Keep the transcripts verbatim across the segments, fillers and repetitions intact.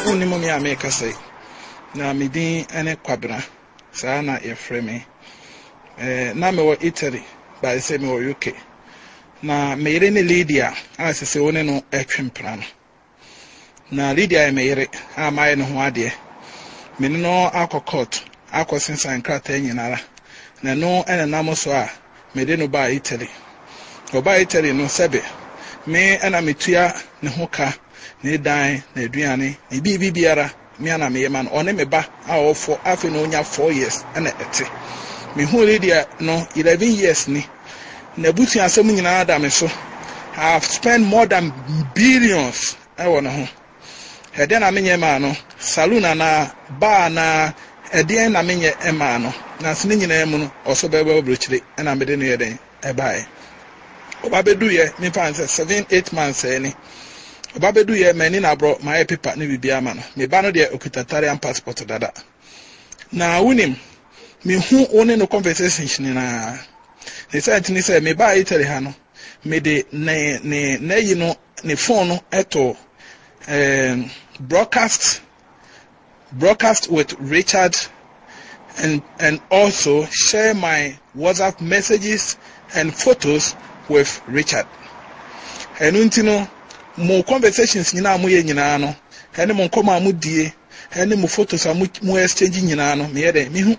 phone ni mo me ameka say na me din ene Kwabena saa na ye frɛ me eh na me wo Italy ba say me wo U K na me yere ne Lydia a se se woni no etwempra no na Lydia e me yere a ma ye no ho ade me no akọ court akọ sensan krata nyinara na no ene nam so a me de no ba Italy go ba Italy no sebe me ana metua ne ho ka ne dan na aduane e bi bi biara me ana me yema no one me ba a ofo afi no nya four years ana ete me hu Lydia no eleven years ni na butu asem nyina da me so I have spent more than billions I wanna ho e de na me nyema no saloon na bar na e de na me nye ema no na sene nyina mu no oso beba obrochire na me de no ye den e bae obabedu ye me fan seven eight months any obabedu ye mani na bro my paper ne bibia ma no me ba no de okutatarian passport dada na wunim me hu one no conversation na they said ni say me ba Italy ha no me de ne ne na yi no ne phone no eto um broadcast broadcast with Richard and and also share my WhatsApp messages and photos with Richard. And untino mo conversations nyina mo ye nyina no ene mo nkoma mo die ene mo photos am mo exchange nyina no me ye de me hu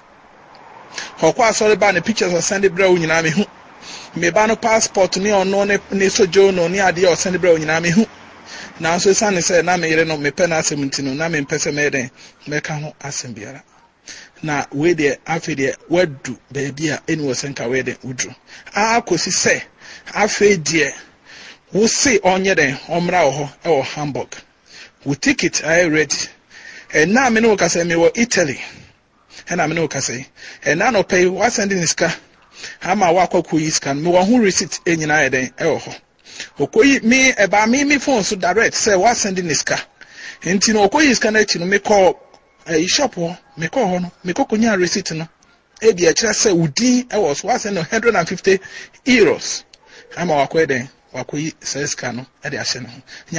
hokwa sorry ba ne pictures o send bra nyina me hu me ba no passport ni ono ne ne sojo no ni ade o send bra nyina me hu na so sane say na me yere no me pe na asem ntino na me pese me de me ka ho asem biara na we de afi de wadu baby a eni wo senka we de udru a akosi se afi de wo se onye den omra ho e wo Hamburg we ticket I ready and na me no ka say me wo Italy and na me no ka say and na no pay wa sending iska ama wa kwaku iska me wo hu receipt enyina e den e wo ho okoyi me e ba me me phone so direct say wa sending iska enti no okoyi iska na chi no me call e shop ho me call ho no me kokonya receipt no e bi a kira say udin e was wa send one hundred fifty euros ama wa kwa den wa koyi say iska no e de ahye no